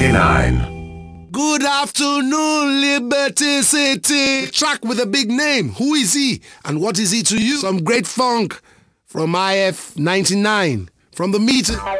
99. Good afternoon, Liberty City. Track with a big name. Who is he and what is he to you? Some great funk from IF 99. From the meter.